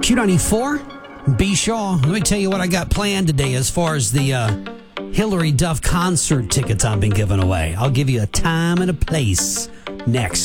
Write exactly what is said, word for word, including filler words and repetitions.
Q ninety-four, B. Shaw. Let me tell you what I got planned today as far as the uh, Hillary Duff concert tickets I've been giving away. I'll give you a time and a place next.